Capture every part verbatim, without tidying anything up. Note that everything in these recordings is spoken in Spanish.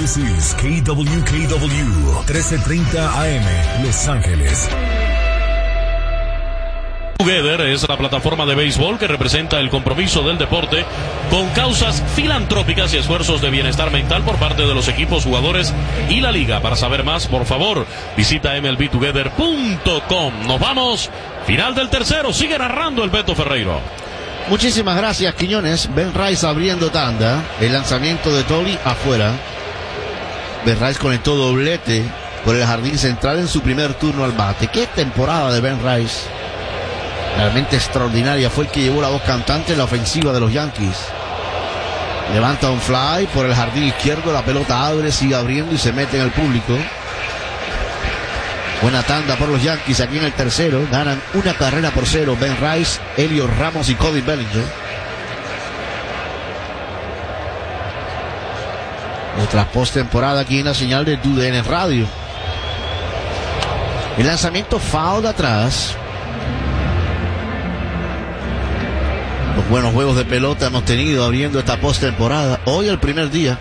This is K W K W trece treinta A M, Los Ángeles. Together es la plataforma de béisbol que representa el compromiso del deporte con causas filantrópicas y esfuerzos de bienestar mental por parte de los equipos, jugadores y la liga. Para saber más, por favor, visita M L B together punto com. Nos vamos. Final del tercero. Sigue narrando el Beto Ferreiro. Muchísimas gracias, Quiñones. Ben Rice abriendo tanda. El lanzamiento de Tolly afuera. Ben Rice conectó doblete por el jardín central en su primer turno al bate. ¡Qué temporada de Ben Rice! Realmente extraordinaria. Fue el que llevó la voz cantante en la ofensiva de los Yankees. Levanta un fly por el jardín izquierdo. La pelota abre, sigue abriendo y se mete en el público. Buena tanda por los Yankees aquí en el tercero. Ganan una carrera por cero Ben Rice, Elliot Ramos y Cody Bellinger. Otra postemporada aquí en la señal de Tu D N Radio. El lanzamiento foul de atrás. Los buenos juegos de pelota hemos tenido abriendo esta postemporada. Hoy el primer día.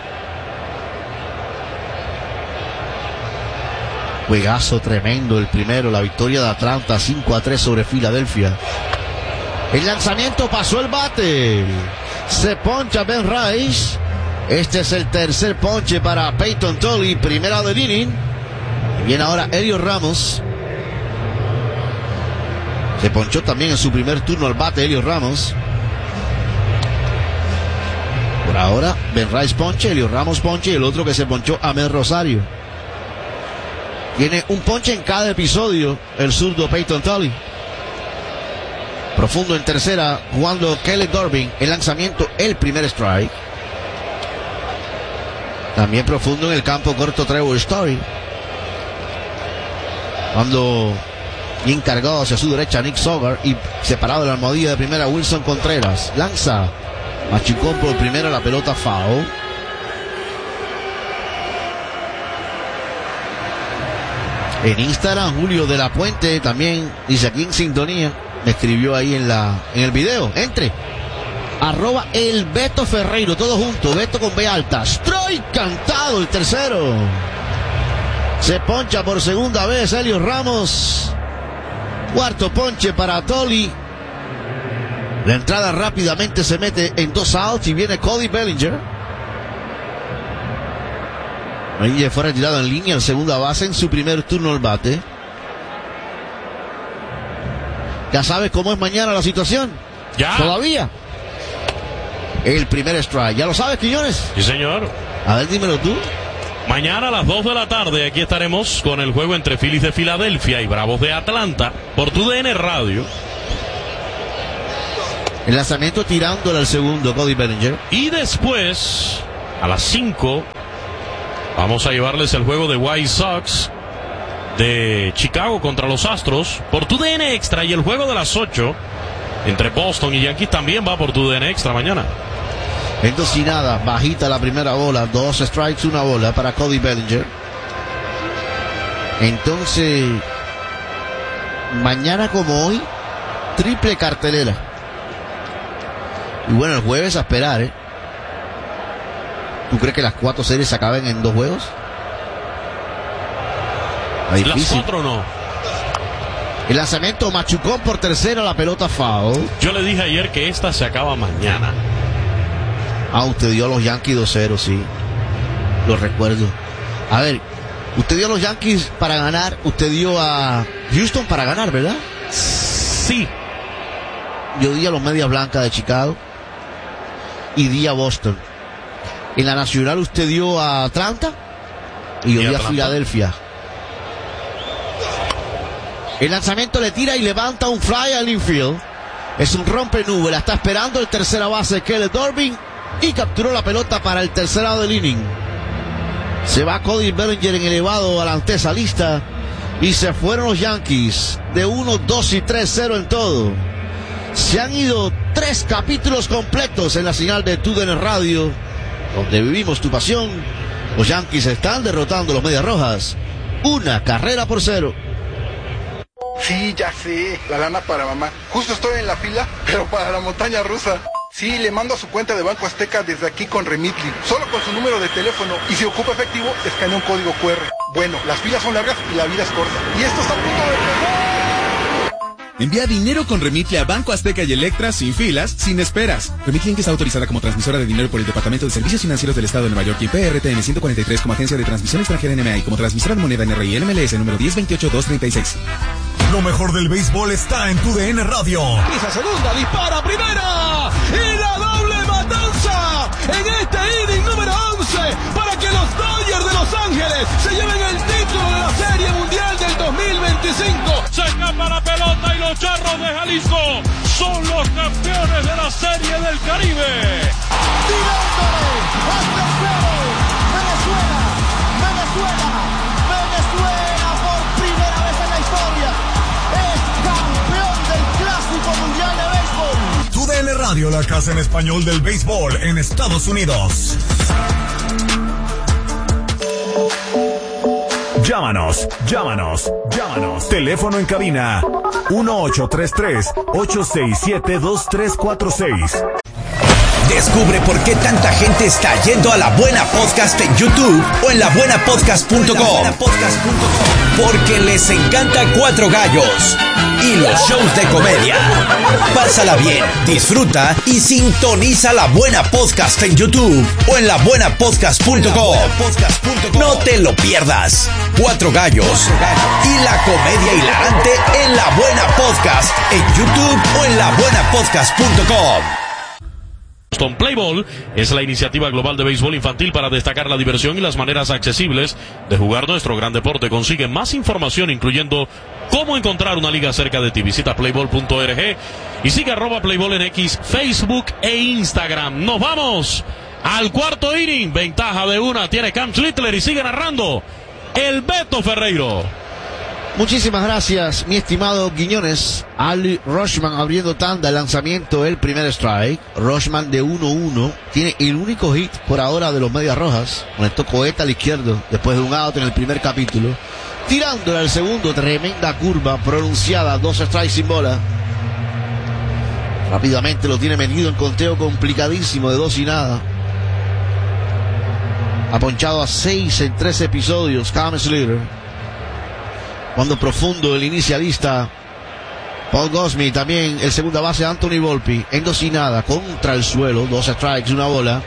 Juegazo tremendo el primero, la victoria de Atlanta cinco a tres sobre Filadelfia. El lanzamiento pasó el bate. Se poncha Ben Rice. Este es el tercer ponche para Peyton Tolly, primera del inning. Y viene ahora Elliot Ramos. Se ponchó también en su primer turno al bate Elliot Ramos. Por ahora, Ben Rice ponche, Elliot Ramos ponche y el otro que se ponchó, Amel Rosario. Tiene un ponche en cada episodio el zurdo Peyton Tolly. Profundo en tercera, jugando Kelly Dorbin. El lanzamiento, el primer strike. También profundo en el campo corto Trevor Story. Cuando bien cargado hacia su derecha Nick Sogar y separado de la almohadilla de primera Wilson Contreras. Lanza Machucón por primera, la pelota foul. En Instagram, Julio de la Puente también dice aquí en sintonía. Me escribió ahí en la en el video. Entre. Arroba el Beto Ferreiro, todo junto. Beto con B alta. Strike cantado el tercero. Se poncha por segunda vez Elliot Ramos. Cuarto ponche para Tolly. La entrada rápidamente se mete en dos outs y viene Cody Bellinger. Ahí fue retirado en línea en segunda base en su primer turno al bate. ¿Ya sabes cómo es mañana la situación? Ya. ¿Todavía? El primer strike. ¿Ya lo sabes, Quiñones? Sí, señor. A ver, dímelo tú. Mañana a las dos de la tarde aquí estaremos con el juego entre Phillies de Filadelfia y Bravos de Atlanta por Tu D N Radio. El lanzamiento tirándole al segundo, Cody Bellinger. Y después, a las cinco, vamos a llevarles el juego de White Sox de Chicago contra los Astros por Tu D N Extra, y el juego de las ocho entre Boston y Yankees también va por Tu D N Extra mañana. En dos y nada, bajita la primera bola, dos strikes, una bola para Cody Bellinger. Entonces, mañana como hoy, triple cartelera. Y bueno, el jueves a esperar, ¿eh? ¿Tú crees que las cuatro series se acaben en dos juegos? Las cuatro no. El lanzamiento Machucón por tercera, la pelota foul. Yo le dije ayer que esta se acaba mañana. Ah, usted dio a los Yankees dos cero, sí. Lo recuerdo. A ver, usted dio a los Yankees para ganar, usted dio a Houston para ganar, ¿verdad? Sí. Yo di a los Medias Blancas de Chicago y di a Boston. En la Nacional usted dio a Atlanta y yo ¿Y di Atlanta? a Filadelfia. El lanzamiento le tira y levanta un fly al infield. Es un rompenube, la está esperando el tercera base Kelly Dorbin y capturó la pelota para el tercer lado del inning. Se va Cody Bellinger en elevado a la antesalista y se fueron los Yankees de uno, dos y tres cero en todo. Se han ido tres capítulos completos en la señal de Tu D N Radio, donde vivimos tu pasión. Los Yankees están derrotando a los Medias Rojas, una carrera por cero. Sí, ya sé, la lana para mamá. Justo estoy en la fila, pero para la montaña rusa. Sí, le mando a su cuenta de Banco Azteca desde aquí con Remitly. Solo con su número de teléfono. Y si ocupa efectivo, escanea un código cu erre. Bueno, las filas son largas y la vida es corta. Y esto está a punto de... Envía dinero con Remitly a Banco Azteca y Electra sin filas, sin esperas. Remitly Inc está autorizada como transmisora de dinero por el Departamento de Servicios Financieros del Estado de Nueva York y P R T N ciento cuarenta y tres como agencia de transmisión extranjera N M A y como transmisora de moneda N R I N M L S número diez veintiocho dos treinta y seis. Lo mejor del béisbol está en tu D N Radio. Pisa segunda, dispara primera y la doble matanza en este inning número once para que los Dodgers de Los Ángeles se lleven el título de la Serie Mundial del dos mil veinticinco. Se escapa la pelota y los Charros de Jalisco son los campeones de la Serie del Caribe. Tirándole al tercero, Venezuela, Venezuela, Venezuela por primera vez en la historia es campeón del Clásico Mundial de Béisbol. Tu D N Radio, la casa en español del béisbol en Estados Unidos. Llámanos, llámanos, llámanos. Teléfono en cabina uno ocho tres tres, ocho seis siete, dos tres cuatro seis. Descubre por qué tanta gente está yendo a La Buena Podcast en YouTube o en la buena podcast punto com. Porque les encanta Cuatro Gallos y los shows de comedia. Pásala bien, disfruta y sintoniza La Buena Podcast en YouTube o en la buena podcast punto com. No te lo pierdas. Cuatro Gallos y la comedia hilarante en La Buena Podcast en YouTube o en la buena podcast punto com. Play Ball es la iniciativa global de béisbol infantil para destacar la diversión y las maneras accesibles de jugar nuestro gran deporte. Consigue más información, incluyendo cómo encontrar una liga cerca de ti. Visita playball punto org y sigue arroba Playball en X, Facebook e Instagram. Nos vamos al cuarto inning. Ventaja de una tiene Cam Schlittler y sigue narrando el Beto Ferreiro. Muchísimas gracias, mi estimado Quiñones. Ali Rutschman abriendo tanda, el lanzamiento, el primer strike. Rutschman de uno uno, tiene el único hit por ahora de los Medias Rojas. Conectó cohete al izquierdo después de un out en el primer capítulo. Tirándole al segundo, tremenda curva pronunciada, dos strikes sin bola. Rápidamente lo tiene metido en conteo complicadísimo de dos y nada. Ha ponchado a seis en tres episodios, Cam Schlittler. Cuando profundo el inicialista Paul Goldschmidt, también el segunda base Anthony Volpi, en dos y nada, contra el suelo, dos strikes, una bola.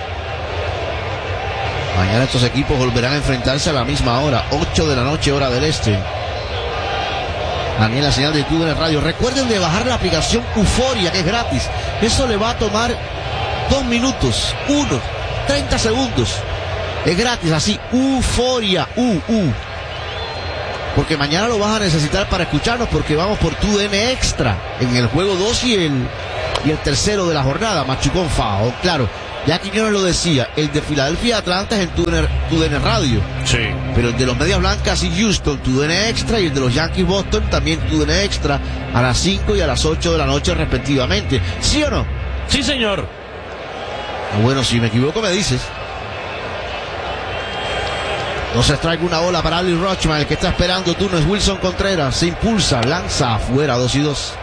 Mañana estos equipos volverán a enfrentarse a la misma hora, ocho de la noche, hora del este. También la señal de YouTube en el radio. Recuerden de bajar la aplicación Euforia, que es gratis. Eso le va a tomar dos minutos, uno, treinta segundos. Es gratis, así, Euforia, U, U. Porque mañana lo vas a necesitar para escucharnos, porque vamos por tu D N Extra en el juego dos y el, y el tercero de la jornada, Machucón Fao. Claro, ya Quiñones lo decía, el de Filadelfia Atlanta es en tu D N, tu D N Radio. Sí. Pero el de los Medias Blancas y Houston, tu D N Extra, y el de los Yankees Boston, también tu D N Extra, a las cinco y a las ocho de la noche respectivamente. ¿Sí o no? Sí, señor. Bueno, si me equivoco me dices. No se strike, una bola para Ali Rutschman. El que está esperando turno es Wilson Contreras. Se impulsa, lanza afuera, dos y dos.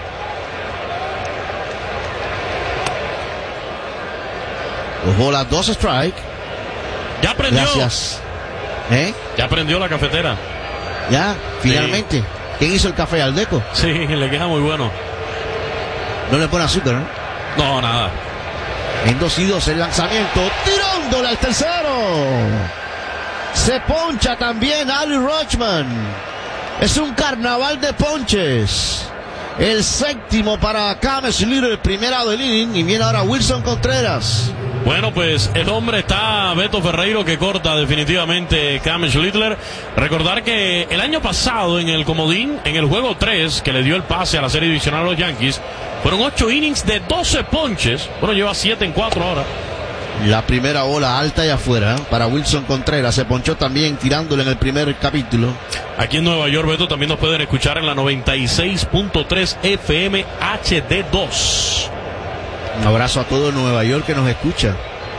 Dos bolas, dos strike. Ya prendió. Gracias. ¿Eh? Ya prendió la cafetera. Ya, finalmente. Sí. ¿Quién hizo el café? ¿Aldeco? Sí, le queda muy bueno. No le pone azúcar, ¿no? No, nada. En dos y dos el lanzamiento. Tirándole al tercero. Se poncha también Ali Rutschman. Es un carnaval de ponches. El séptimo para Cam Schlittler, el primero del inning. Y viene ahora Wilson Contreras. Bueno, pues el hombre está Beto Ferreiro, que corta definitivamente Cam Schlittler. Recordar que el año pasado en el comodín, en el juego tres, que le dio el pase a la serie divisional a los Yankees, fueron ocho innings de doce ponches. Bueno, lleva siete en cuatro ahora. La primera bola alta y afuera para Wilson Contreras. Se ponchó también tirándole en el primer capítulo. Aquí en Nueva York, Beto, también nos pueden escuchar en la noventa y seis punto tres F M H D dos. Un abrazo a todo Nueva York que nos escucha.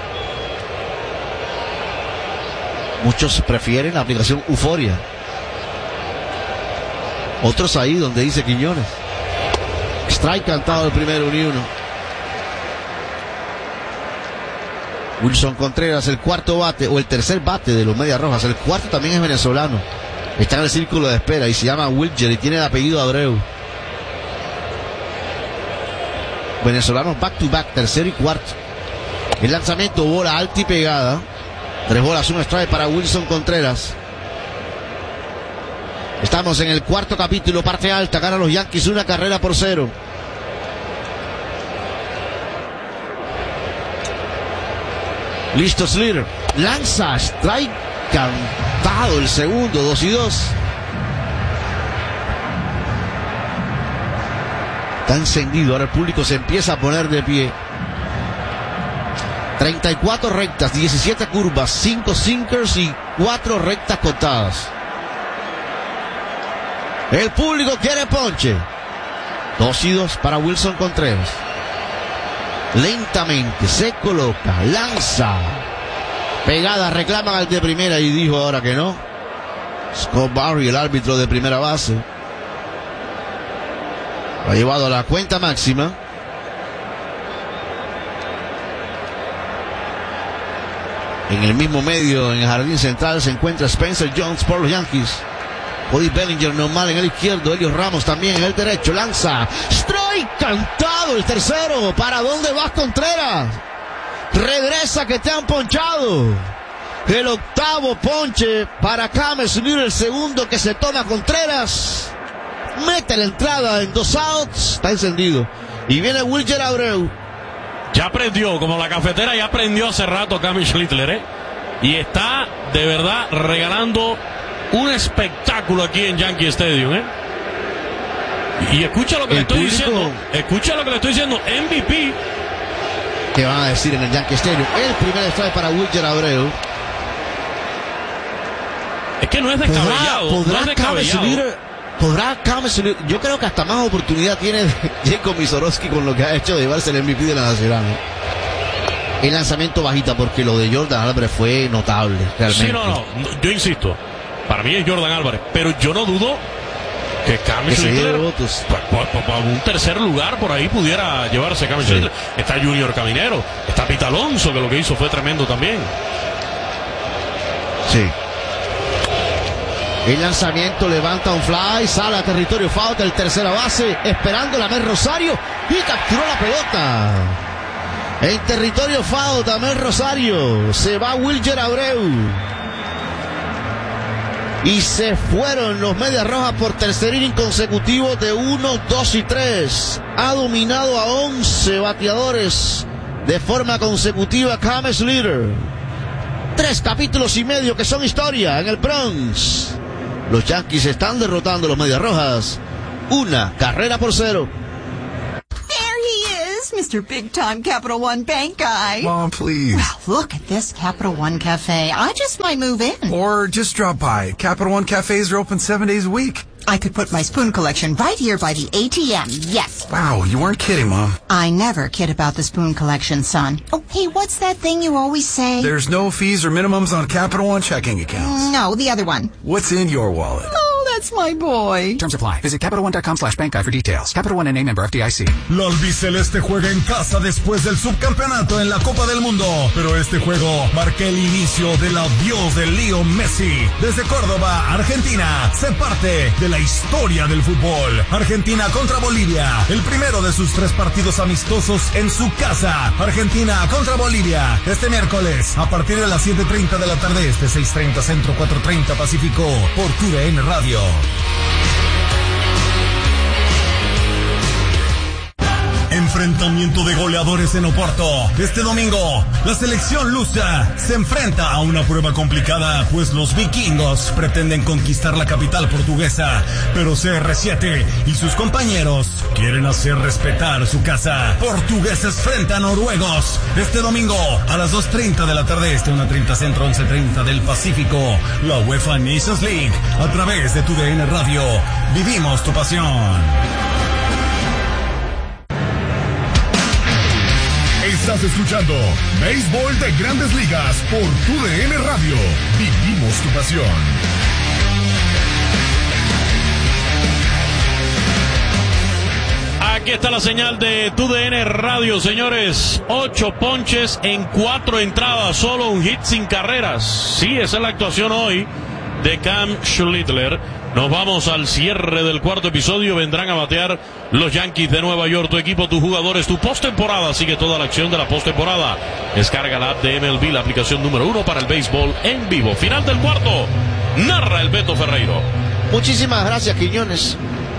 Muchos prefieren la aplicación Euforia. Otros ahí donde dice Quiñones. Strike cantado el primero, uno y uno. Wilson Contreras, el cuarto bate, o el tercer bate de los Medias Rojas. El cuarto también es venezolano. Está en el círculo de espera y se llama Wilger y tiene el apellido Abreu. Venezolanos back to back, tercero y cuarto. El lanzamiento, bola alta y pegada. Tres bolas, un strike para Wilson Contreras. Estamos en el cuarto capítulo, parte alta. Ganan los Yankees una carrera por cero. Listo Slater. Lanza, strike cantado el segundo, dos y dos. Está encendido, ahora el público se empieza a poner de pie. treinta y cuatro rectas, diecisiete curvas, cinco sinkers y cuatro rectas cortadas. El público quiere ponche. Dos y dos para Wilson Contreras. Lentamente se coloca, lanza. Pegada, reclaman al de primera y dijo ahora que no. Scott Barry, el árbitro de primera base. Lo ha llevado a la cuenta máxima. En el mismo medio, en el jardín central, se encuentra Spencer Jones por los Yankees. Cody Bellinger normal en el izquierdo. Helios Ramos también en el derecho. Lanza. Strike cantado el tercero. ¿Para dónde vas, Contreras? Regresa que te han ponchado. El octavo ponche para James Slater. El segundo que se toma Contreras. Mete la entrada en dos outs. Está encendido. Y viene Wilger Abreu. Ya prendió, como la cafetera ya prendió hace rato James Slater, ¿eh? Y está de verdad regalando un espectáculo aquí en Yankee Stadium, ¿eh? Y escucha lo que le estoy público... diciendo. Escucha lo que le estoy diciendo. M V P. ¿Qué van a decir en el Yankee Stadium? El primer strike para Wilger Abreu. Es que no es descabellado. ¿Podrá, no es descabellado. Slater, ¿Podrá James Slater? Yo creo que hasta más oportunidad tiene Jacob Misorowski con lo que ha hecho de llevarse el M V P de la Nacional, ¿no? El lanzamiento bajita, porque lo de Jordan Álvarez fue notable, realmente. Sí, no, no. Yo insisto. Para mí es Jordan Álvarez, pero yo no dudo que James Slater, pues, por, por un tercer lugar por ahí pudiera llevarse James sí. Slater. Está Junior Caminero, está Pete Alonso, que lo que hizo fue tremendo también. Sí. El lanzamiento levanta un fly, sale a territorio foul del tercera base, esperando la Mel Rosario y capturó la pelota. En territorio foul de Mel Rosario se va Wilger Abreu. Y se fueron los Medias Rojas por tercer inning consecutivo de uno, dos y tres. Ha dominado a once bateadores de forma consecutiva James Slater. Tres capítulos y medio que son historia en el Bronx. Los Yankees están derrotando a los Medias Rojas. Una carrera por cero. Mister Big Time Capital One Bank guy. Mom, please. Well, look at this Capital One Cafe. I just might move in. Or just drop by. Capital One Cafes are open seven days a week. I could put my spoon collection right here by the A T M. Yes. Wow, you weren't kidding, Mom. I never kid about the spoon collection, son. Oh, hey, what's that thing you always say? There's no fees or minimums on Capital One checking accounts. No, the other one. What's in your wallet? Oh, that's my boy. Terms apply. Visit CapitalOne.com slash bank guide for details. Capital One N A member F D I C. La albiceleste juega en casa después del subcampeonato en la Copa del Mundo. Pero este juego marca el inicio del adiós de Leo Messi. Desde Córdoba, Argentina, se parte de la historia del fútbol. Argentina contra Bolivia. El primero de sus tres partidos amistosos en su casa. Argentina contra Bolivia. Este miércoles, a partir de las siete treinta de la tarde, este seis treinta Centro, cuatro treinta Pacífico, por T V N Radio. Enfrentamiento de goleadores en Oporto. Este domingo, la selección lusa se enfrenta a una prueba complicada, pues los vikingos pretenden conquistar la capital portuguesa, pero C R siete y sus compañeros quieren hacer respetar su casa. Portugueses frente a noruegos. Este domingo, a las dos treinta de la tarde, este una treinta Centro, once treinta del Pacífico, la UEFA Nations League, a través de tu D N Radio. Vivimos tu pasión. Estás escuchando Béisbol de Grandes Ligas por tu D N Radio. Vivimos tu pasión. Aquí está la señal de T U D N Radio, señores. Ocho ponches en cuatro entradas, solo un hit sin carreras. Sí, esa es la actuación hoy de Cam Schlittler. Nos vamos al cierre del cuarto episodio. Vendrán a batear los Yankees de Nueva York. Tu equipo, tus jugadores, tu postemporada. Sigue toda la acción de la postemporada. Descarga la app de M L B, la aplicación número uno para el béisbol en vivo. Final del cuarto. Narra el Beto Ferreiro. Muchísimas gracias, Quiñones.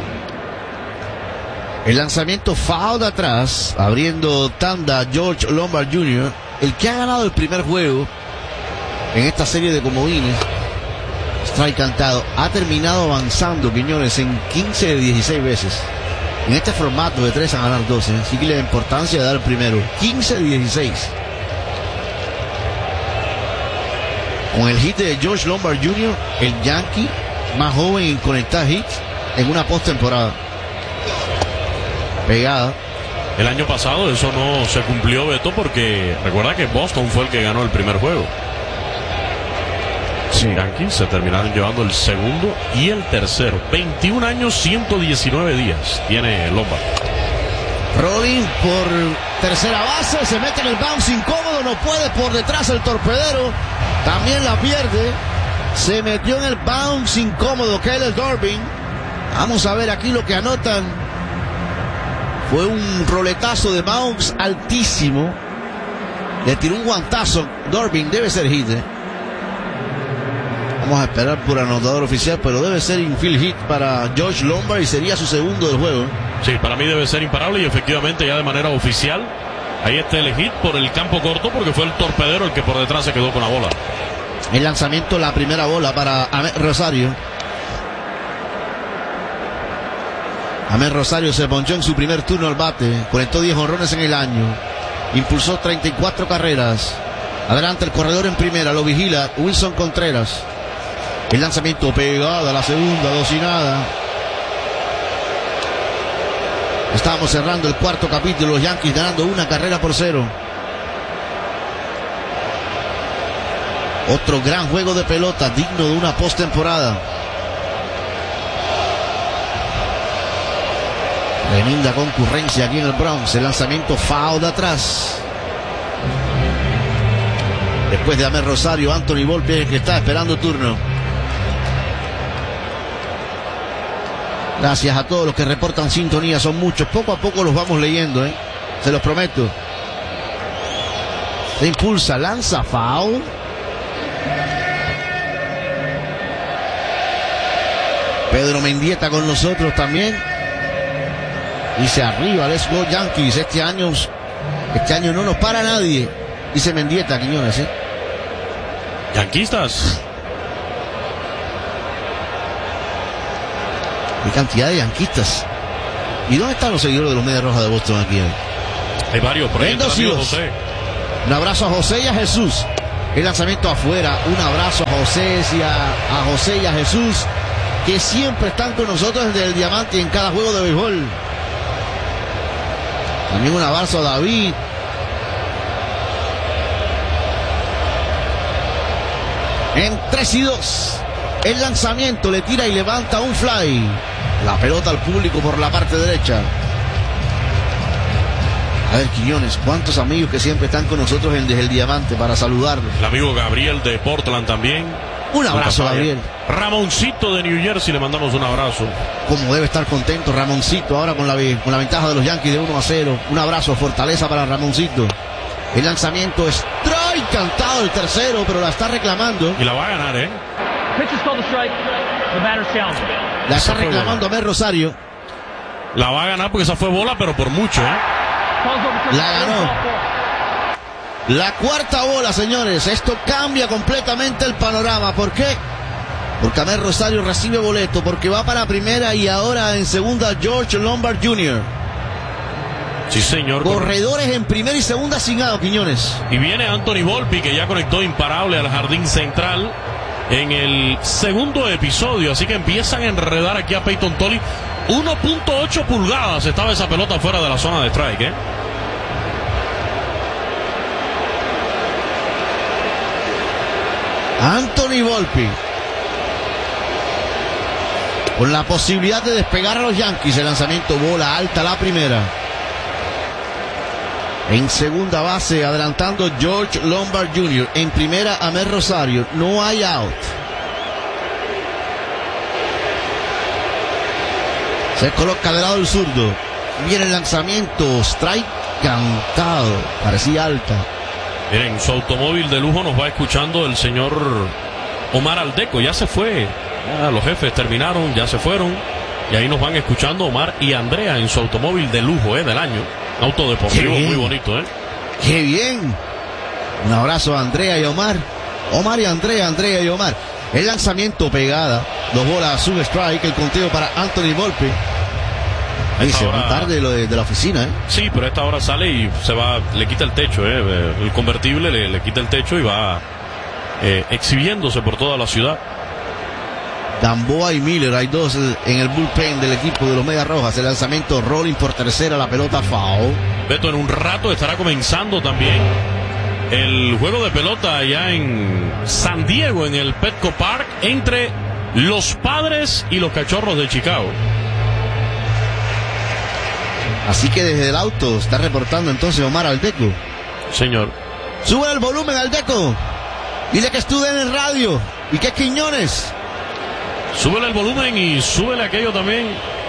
El lanzamiento foul de atrás, abriendo tanda George Lombard junior, el que ha ganado el primer juego en esta serie de comodines. Strike cantado, ha terminado avanzando, Quiñones, en quince de dieciséis veces. En este formato de tres a ganar doce, así que la importancia de dar el primero. quince de dieciséis. Con el hit de George Lombard junior, el Yankee más joven en conectar hits en una postemporada. Pegada. El año pasado eso no se cumplió, Beto, porque recuerda que Boston fue el que ganó el primer juego. Sí. Los Yankees se terminaron llevando el segundo y el tercero. veintiún años, ciento diecinueve días tiene Lombard. Rolling por tercera base, se mete en el bounce incómodo, no puede por detrás el torpedero, también la pierde. Se metió en el bounce incómodo Caleb Durbin. Vamos a ver aquí lo que anotan. Fue un roletazo de bounce altísimo. Le tiró un guantazo. Durbin, debe ser hit, ¿eh? Vamos a esperar por anotador oficial, pero debe ser infield hit para George Lombard y sería su segundo del juego. Sí, para mí debe ser imparable y efectivamente ya de manera oficial ahí está el hit por el campo corto, porque fue el torpedero el que por detrás se quedó con la bola. El lanzamiento, la primera bola para Amed Rosario. Amed Rosario se ponchó en su primer turno al bate, conectó diez jonrones en el año, impulsó treinta y cuatro carreras. Adelante el corredor en primera, lo vigila Wilson Contreras. El lanzamiento pegada, la segunda, dos y nada. Estamos cerrando el cuarto capítulo, los Yankees ganando una carrera por cero. Otro gran juego de pelota, digno de una postemporada. Tremenda concurrencia aquí en el Bronx. El lanzamiento foul de atrás. Después de Amed Rosario, Anthony Volpe, que está esperando turno. Gracias a todos los que reportan sintonía, son muchos. Poco a poco los vamos leyendo, ¿eh? Se los prometo. Se impulsa, lanza foul. Pedro Mendieta con nosotros también. Dice arriba, let's go Yankees. Este año, este año no nos para nadie. Dice Mendieta, Quiñones, ¿eh? Yanquistas. Qué cantidad de yanquistas. ¿Y dónde están los seguidores de los Medias Rojas de Boston aquí? Hay varios por ahí. José. Un abrazo a José y a Jesús. El lanzamiento afuera. Un abrazo a José y a, a José y a Jesús, que siempre están con nosotros desde el Diamante en cada juego de béisbol. También un abrazo a David. En tres y dos. El lanzamiento le tira y levanta un fly. La pelota al público por la parte derecha. A ver, Quiñones, cuántos amigos que siempre están con nosotros en Desde el Diamante para saludarlos. El amigo Gabriel de Portland también. Un abrazo, Gabriel. Ramoncito de New Jersey, le mandamos un abrazo. Como debe estar contento Ramoncito ahora con la, con la ventaja de los Yankees de uno a cero. Un abrazo, fortaleza para Ramoncito. El lanzamiento es strike, cantado el tercero, pero la está reclamando. Y la va a ganar, ¿eh? La está reclamando Amed Rosario. La va a ganar porque esa fue bola, pero por mucho, ¿eh? La ganó. La cuarta bola, señores. Esto cambia completamente el panorama. ¿Por qué? Porque Amed Rosario recibe boleto, porque va para primera y ahora en segunda George Lombard junior Sí, señor. Corredores en primera y segunda sin out, Quiñones. Y viene Anthony Volpe, que ya conectó imparable al jardín central en el segundo episodio. Así que empiezan a enredar aquí a Peyton Tolly. uno punto ocho pulgadas estaba esa pelota fuera de la zona de strike, ¿eh? Anthony Volpe. con la posibilidad de despegar a los Yankees. El lanzamiento, bola alta, la primera. En segunda base, adelantando George Lombard junior En primera, Amer Rosario. No hay out. Se coloca de lado el zurdo. Viene el lanzamiento. Strike cantado. Parecía alta. Miren, su automóvil de lujo nos va escuchando el señor Omar Aldeco. Ya se fue. Ya los jefes terminaron, ya se fueron. Y ahí nos van escuchando Omar y Andrea en su automóvil de lujo eh, del año. Auto deportivo muy bonito, ¿eh? ¡Qué bien! Un abrazo a Andrea y Omar. Omar y Andrea, Andrea y Omar. El lanzamiento pegada. Dos bolas, un strike. El conteo para Anthony Volpe. Ahí se va tarde lo de, de la oficina, ¿eh? Sí, pero a esta hora sale y se va, le quita el techo, ¿eh? El convertible le, le quita el techo y va eh, exhibiéndose por toda la ciudad. Gamboa y Miller, hay dos en el bullpen del equipo de los Medias Rojas. El lanzamiento, rolling por tercera, la pelota foul. Beto, en un rato estará comenzando también el juego de pelota allá en San Diego, en el Petco Park, entre los Padres y los Cachorros de Chicago. Así que desde el auto está reportando entonces Omar Aldeco. Señor. Sube el volumen, Aldeco. Dile que estudia en el radio. ¿Y qué Quiñones? Súbele el volumen y súbele aquello también.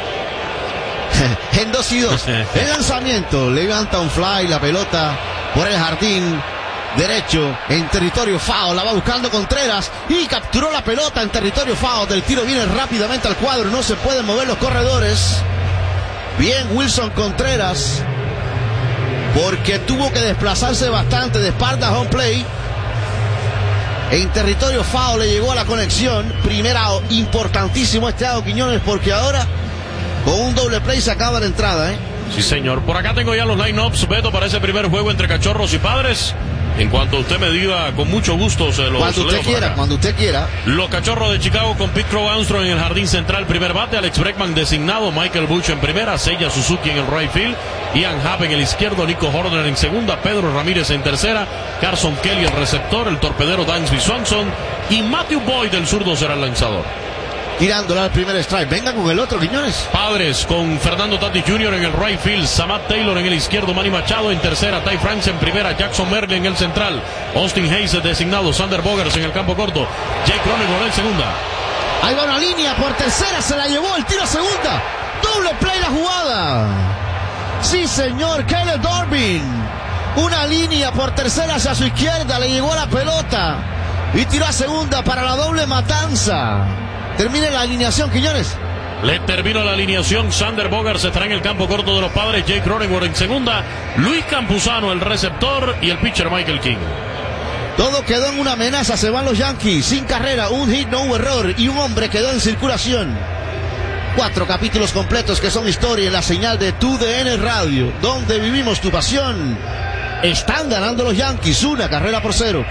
En dos y dos. El lanzamiento, levanta un fly, la pelota por el jardín derecho en territorio foul. La va buscando Contreras y capturó la pelota en territorio foul. Del tiro viene rápidamente al cuadro. No se pueden mover los corredores. Bien Wilson Contreras, porque tuvo que desplazarse bastante de espalda a home play. En territorio foul le llegó a la conexión. Primera importantísimo este Ado Quiñones, porque ahora con un doble play se acaba la entrada, ¿eh? Sí, señor. Por acá tengo ya los line-ups, Beto, para ese primer juego entre Cachorros y Padres. En cuanto usted me diga, con mucho gusto se los Cuando usted quiera, cuando usted quiera. Los Cachorros de Chicago con Pete Crow Armstrong en el jardín central, primer bate. Alex Bregman designado, Michael Busch en primera, Seiya Suzuki en el right field, Ian Happ en el izquierdo, Nico Horner en segunda, Pedro Ramírez en tercera, Carson Kelly el receptor, el torpedero Dansby Swanson y Matthew Boyd el zurdo será el lanzador. Tirándola al primer strike. Venga con el otro, Quiñones. Padres con Fernando Tatis junior en el right field, Samad Taylor en el izquierdo, Manny Machado en tercera, Ty France en primera, Jackson Merle en el central, Austin Hayes designado, Sander Bogers en el campo corto, Jake Cronenworth en segunda. Ahí va una línea por tercera, se la llevó el tiro a segunda. Doble play la jugada. Sí, señor, Caleb Dorbin. Una línea por tercera hacia su izquierda, le llegó la pelota y tiró a segunda para la doble matanza. Termine la alineación, Quiñones. Le terminó la alineación. Sander Bogers estará en el campo corto de los Padres, Jake Cronenworth en segunda, Luis Campuzano el receptor y el pitcher Michael King. Todo quedó en una amenaza, se van los Yankees, sin carrera, un hit, no hubo error y un hombre quedó en circulación. Cuatro capítulos completos que son historia en la señal de Tu D N Radio, donde vivimos tu pasión. Están ganando los Yankees, una carrera por cero.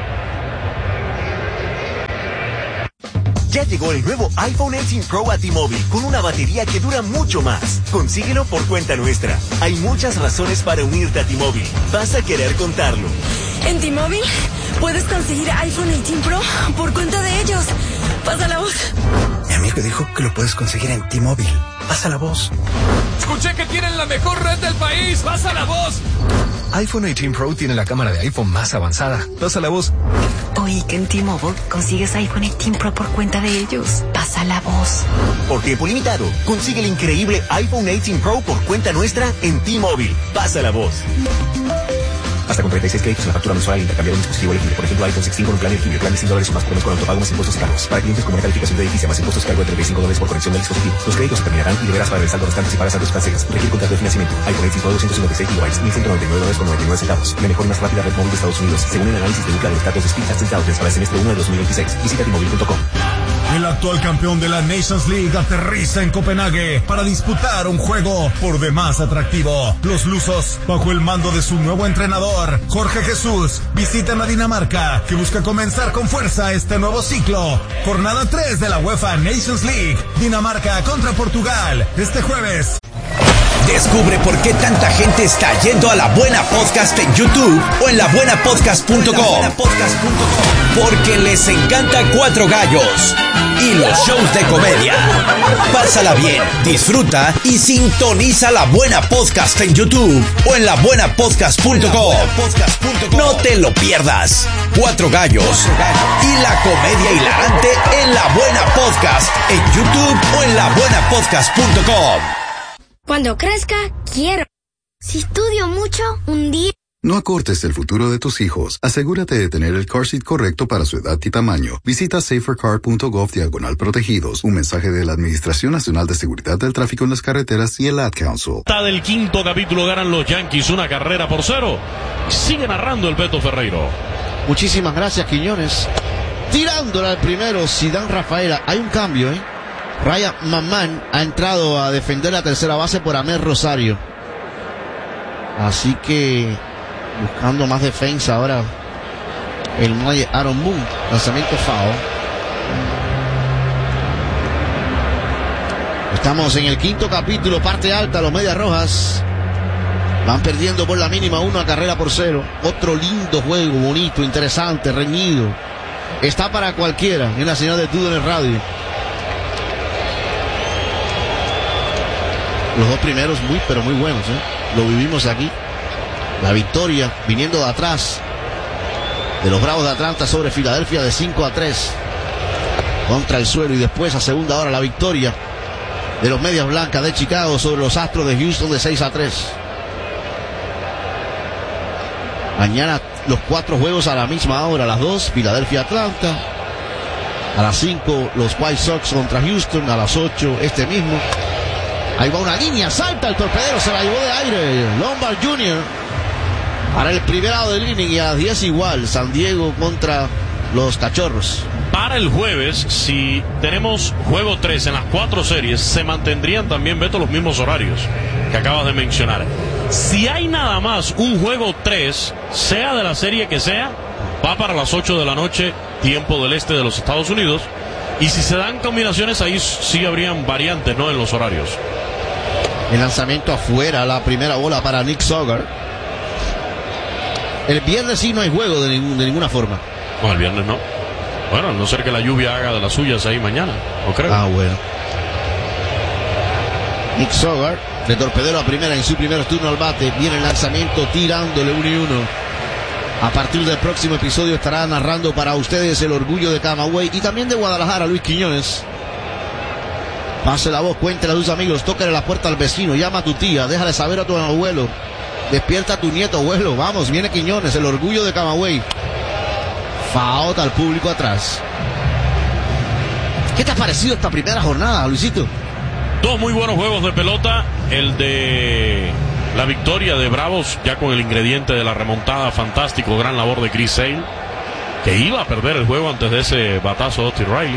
Ya llegó el nuevo iPhone dieciocho Pro a T-Mobile con una batería que dura mucho más. Consíguelo por cuenta nuestra. Hay muchas razones para unirte a T-Mobile. Vas a querer contarlo. En T-Mobile puedes conseguir iPhone dieciocho Pro por cuenta de ellos. Pasa la voz. Mi amigo dijo que lo puedes conseguir en T-Mobile. Pasa la voz. Escuché que tienen la mejor red del país. Pasa la voz. iPhone dieciocho Pro tiene la cámara de iPhone más avanzada. Pasa la voz. Oí que en T-Mobile consigues iPhone dieciocho Pro por cuenta de ellos. Pasa la voz. Por tiempo limitado, consigue el increíble iPhone dieciocho Pro por cuenta nuestra en T-Mobile. Pasa la voz. Hasta con treinta y seis créditos en la factura mensual al intercambiar un dispositivo elegible. Por ejemplo, iPhone dieciséis con un plan elegible. Plan de cien dólares o más por mes con autopago más impuestos cargos. Para clientes con una calificación de edificio más impuestos cargo de treinta y cinco dólares por conexión del dispositivo. Los créditos se terminarán y deberás pagar el saldo restante si pagas antes cancelas. Requiere contrato de financiamiento. iPhone dieciocho doscientos cincuenta y seis gigabytes, mil ciento noventa y nueve dólares con noventa y nueve centavos. La mejor y más rápida red móvil de Estados Unidos, según el análisis de Ookla de los datos de Speed Test Intelligence para el semestre uno de dos mil veintiséis. Visita T Mobile punto com. El actual campeón de la Nations League aterriza en Copenhague para disputar un juego por demás atractivo. Los lusos, bajo el mando de su nuevo entrenador, Jorge Jesús, visitan a Dinamarca, que busca comenzar con fuerza este nuevo ciclo. Jornada tres de la UEFA Nations League. Dinamarca contra Portugal, este jueves. Descubre por qué tanta gente está yendo a La Buena Podcast en YouTube o en la buena podcast punto com. Porque les encanta Cuatro Gallos. y los shows de comedia. Pásala bien, disfruta y sintoniza La Buena Podcast en YouTube o en la buena podcast punto com. No te lo pierdas. Cuatro gallos y la comedia hilarante en La Buena Podcast en YouTube o en la buena podcast punto com. Cuando crezca, quiero. Si estudio mucho, un día... No acortes el futuro de tus hijos. Asegúrate de tener el car seat correcto para su edad y tamaño. Visita safercar punto gov diagonal protegidos. Un mensaje de la Administración Nacional de Seguridad del Tráfico en las Carreteras y el Ad Council. Del quinto capítulo ganan los Yankees una carrera por cero. Sigue narrando el Beto Ferreiro. Muchísimas gracias, Quiñones. Tirándola al primero, Zidane Rafaela. Hay un cambio, ¿eh? Ryan Mamán ha entrado a defender la tercera base por Amer Rosario. Así que buscando más defensa ahora el muelle Aaron Boone. Lanzamiento foul. Estamos en el quinto capítulo, parte alta. Los Medias Rojas van perdiendo por la mínima una carrera por cero. Otro lindo juego, bonito, interesante, reñido. Está para cualquiera. En la señal de Tudo en el radio. Los dos primeros muy pero muy buenos, ¿eh? Lo vivimos aquí. La victoria viniendo de atrás de los Bravos de Atlanta sobre Filadelfia de cinco a tres contra el suelo, y después a segunda hora la victoria de los Medias Blancas de Chicago sobre los Astros de Houston de seis a tres. Mañana los cuatro juegos a la misma hora, a las dos Filadelfia Atlanta, a las cinco los White Sox contra Houston, a las ocho este mismo. Ahí va una línea, salta el torpedero, se la llevó de aire Lombard junior para el primer lado del inning, y a las diez igual San Diego contra los Cachorros. Para el jueves, si tenemos juego tres en las cuatro series, se mantendrían también, Beto, los mismos horarios que acabas de mencionar. Si hay nada más un juego tres, sea de la serie que sea, va para las ocho de la noche, tiempo del este de los Estados Unidos. Y si se dan combinaciones, ahí sí habrían variantes, ¿no?, en los horarios. El lanzamiento afuera, la primera bola para Nick Sogar. El viernes sí no hay juego de, ningún, de ninguna forma. No, el viernes no. Bueno, a no ser que la lluvia haga de las suyas ahí mañana, no creo. Ah, bueno. Nick Sogar, de torpedero a primera en su primer turno al bate. Viene el lanzamiento tirándole uno y uno. A partir del próximo episodio estará narrando para ustedes el orgullo de Camagüey y también de Guadalajara, Luis Quiñones. Pase la voz, cuéntele a tus amigos, tócale la puerta al vecino, llama a tu tía, déjale saber a tu abuelo, despierta a tu nieto, abuelo, vamos, viene Quiñones, el orgullo de Camagüey. Faota al público atrás. ¿Qué te ha parecido esta primera jornada, Luisito? Dos muy buenos juegos de pelota, el de la victoria de Bravos, ya con el ingrediente de la remontada, fantástico, gran labor de Chris Sale, que iba a perder el juego antes de ese batazo de Austin Riley.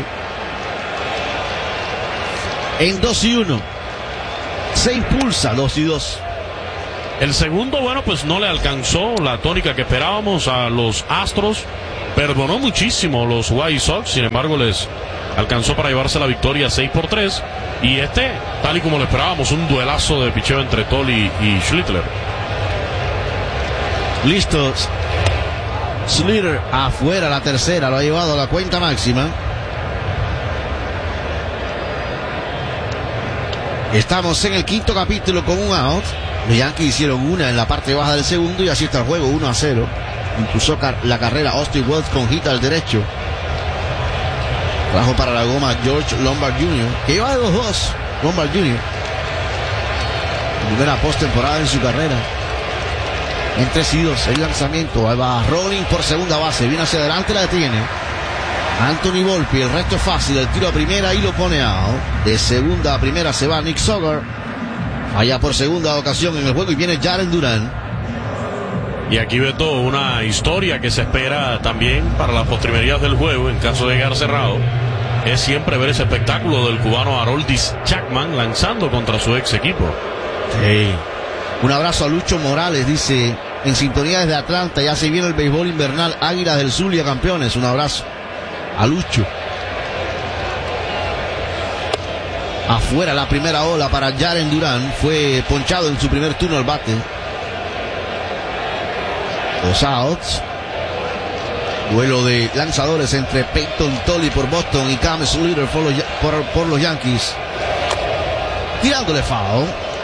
En dos y uno se impulsa dos y dos. El segundo, bueno, pues no le alcanzó la tónica que esperábamos a los Astros. Perdonó muchísimo los White Sox, sin embargo les alcanzó para llevarse la victoria seis por tres. Y este, tal y como lo esperábamos, un duelazo de picheo entre Tolley y Schlittler. Listos. Schlittler afuera, la tercera, lo ha llevado a la cuenta máxima. Estamos en el quinto capítulo con un out. Los Yankees hicieron una en la parte baja del segundo y así está el juego, uno a cero. Impulsó car- la carrera Austin Wells con hit al derecho. Trajo para la goma George Lombard junior, que iba de dos dos. Lombard junior Primera postemporada en su carrera. En tres y dos, el lanzamiento. Ahí va Rolling por segunda base. Viene hacia adelante, la detiene Anthony Volpi, el resto es fácil, el tiro a primera y lo pone out. De segunda a primera se va Nick Sogar. Falla por segunda ocasión en el juego y viene Jaren Duran. Y aquí ve todo una historia que se espera también para las postrimerías del juego, en caso de llegar cerrado. Es siempre ver ese espectáculo del cubano Aroldis Chapman lanzando contra su ex equipo. Sí. Un abrazo a Lucho Morales, dice, en sintonía desde Atlanta, ya se viene el béisbol invernal, Águilas del Zulia campeones. Un abrazo a Lucho. Afuera la primera ola para Jaren Duran. Fue ponchado en su primer turno al bate. Dos outs. Duelo de lanzadores entre Peyton Tolly por Boston y Cam Slater por los, por, por los Yankees. Tirándole foul.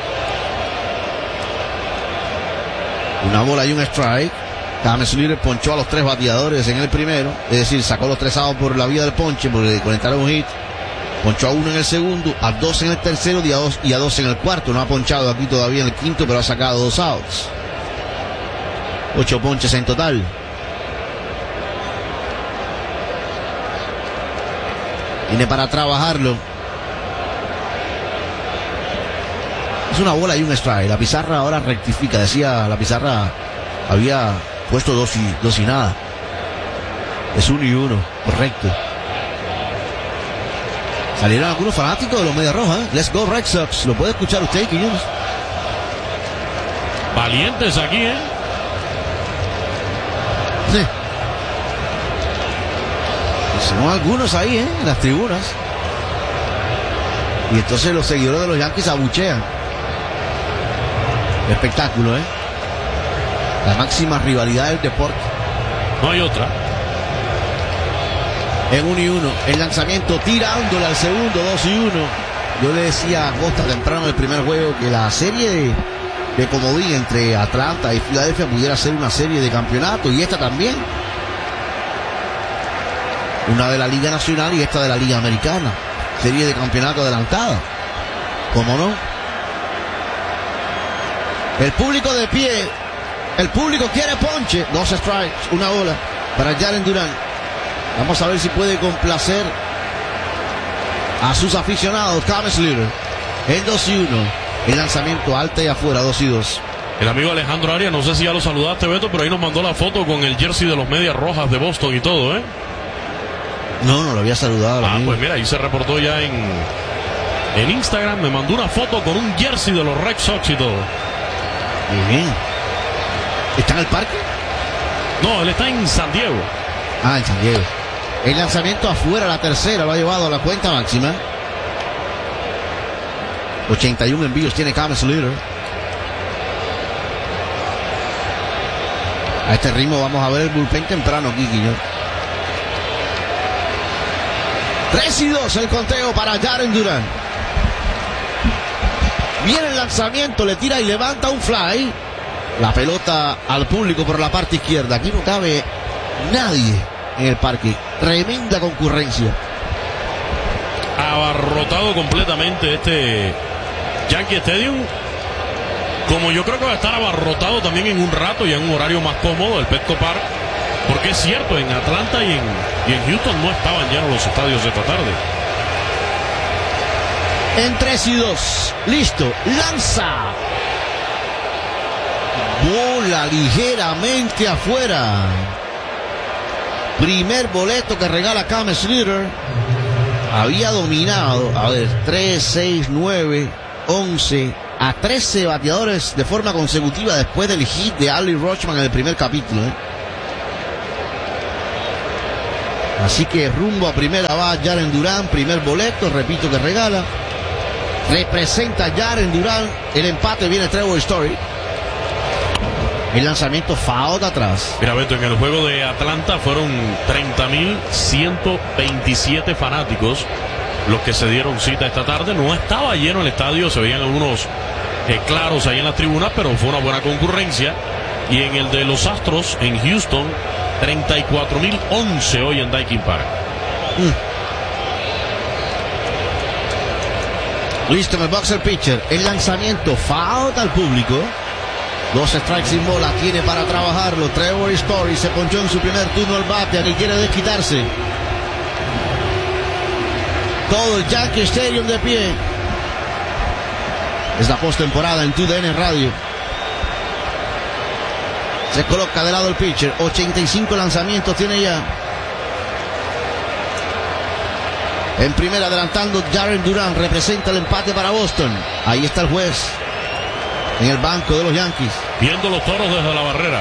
Una bola y un strike. Cam Slater ponchó a los tres bateadores en el primero. Es decir, sacó los tres outs por la vía del ponche porque conectaron un hit. Ponchó a uno en el segundo, a dos en el tercero y a dos, y a dos en el cuarto. No ha ponchado aquí todavía en el quinto, pero ha sacado dos outs. Ocho ponches en total. Viene para trabajarlo. Es una bola y un strike. La pizarra ahora rectifica. Decía, la pizarra había puesto dos y, dos y nada. Es uno y uno. Correcto. Salieron algunos fanáticos de los Medias Rojas. ¿eh? Let's go Red Sox. ¿Lo puede escuchar usted, Quiñones? Valientes aquí, ¿eh? Sí. Son algunos ahí, ¿eh? En las tribunas. Y entonces los seguidores de los Yankees abuchean. Espectáculo, ¿eh? La máxima rivalidad del deporte. No hay otra. En uno y uno. El lanzamiento tirándole al segundo, dos y uno. Yo le decía a Costa temprano en el primer juego que la serie de, de comodín entre Atlanta y Filadelfia pudiera ser una serie de campeonato, y esta también. Una de la Liga Nacional y esta de la Liga Americana. Serie de campeonato adelantada. ¿Cómo no? El público de pie. El público quiere ponche. Dos strikes, una bola para Jaren Duran. Vamos a ver si puede complacer a sus aficionados. Cam Slater en dos y uno. El lanzamiento alta y afuera, dos y dos. El amigo Alejandro Arias, no sé si ya lo saludaste, Beto, pero ahí nos mandó la foto con el jersey de los Medias Rojas de Boston y todo, ¿eh? No, no lo había saludado. Ah, pues mira, ahí se reportó ya en, en Instagram. Me mandó una foto con un jersey de los Red Sox y todo. Muy bien. ¿Está en el parque? No, él está en San Diego. Ah, en San Diego. El lanzamiento afuera, la tercera, lo ha llevado a la cuenta máxima. ochenta y uno envíos tiene Cam Slater. A este ritmo vamos a ver el bullpen temprano aquí, Guillermo. tres y dos el conteo para Jaren Duran. Viene el lanzamiento, le tira y levanta un fly. La pelota al público por la parte izquierda. Aquí no cabe nadie en el parque. Tremenda concurrencia. Abarrotado completamente este Yankee Stadium. Como yo creo que va a estar abarrotado también en un rato y en un horario más cómodo el Petco Park. Porque es cierto, en Atlanta y en, y en Houston no estaban llenos los estadios esta tarde. En tres y dos. Listo. Lanza. Bola ligeramente afuera. Primer boleto que regala Cam Slater. Había dominado, a ver, tres, seis, nueve, once, a trece bateadores de forma consecutiva después del hit de Adley Rutschman en el primer capítulo, ¿eh? Así que rumbo a primera va Jaren Duran, primer boleto, repito que regala. Representa Jaren Duran, el empate viene Trevor Story. El lanzamiento foul atrás. Mira, Beto, en el juego de Atlanta fueron treinta mil ciento veintisiete fanáticos los que se dieron cita esta tarde. No estaba lleno el estadio, se veían algunos eh, claros ahí en las tribunas, pero fue una buena concurrencia. Y en el de los Astros en Houston, treinta y cuatro mil once hoy en Daikin Park. Mm. Listo en el boxer pitcher. El lanzamiento foul al público. Dos strikes sin bola, tiene para trabajarlo. Trevor Story se ponchó en su primer turno al bate, aquí quiere desquitarse. Todo el Yankee Stadium de pie. Es la postemporada en T D N Radio. Se coloca de lado el pitcher. ochenta y cinco lanzamientos tiene ya. En primera adelantando Jaren Duran, representa el empate para Boston. Ahí está el juez en el banco de los Yankees, viendo los toros desde la barrera.